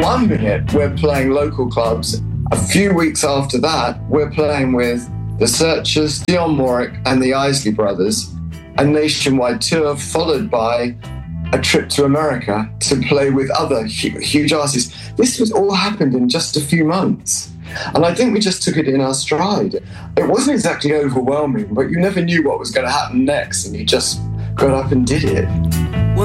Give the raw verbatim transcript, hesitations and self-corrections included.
One minute, we're playing local clubs. A few weeks after that, we're playing with The Searchers, Dionne Warwick and the Isley Brothers, a nationwide tour followed by a trip to America to play with other hu- huge artists. This was all happened in just a few months. And I think we just took it in our stride. It wasn't exactly overwhelming, but you never knew what was going to happen next, and you just got up and did it.